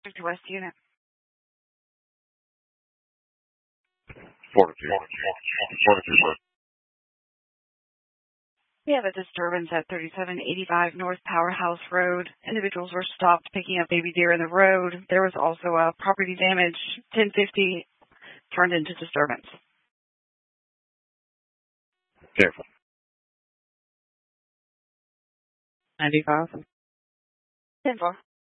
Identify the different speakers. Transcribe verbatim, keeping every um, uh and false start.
Speaker 1: West Unit.
Speaker 2: Fortitude. Fortitude.
Speaker 1: We have a disturbance at thirty-seven eighty-five North Powerhouse Road. Individuals were stopped picking up baby deer in the road. There was also a property damage. ten fifty turned into disturbance.
Speaker 2: Careful.
Speaker 1: ninety-five. ten four.